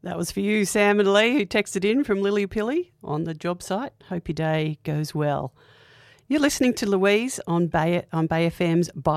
That was for you, Sam and Lee, who texted in from Lillypilly on the job site. Hope your day goes well. You're listening to Louise on Bay FM's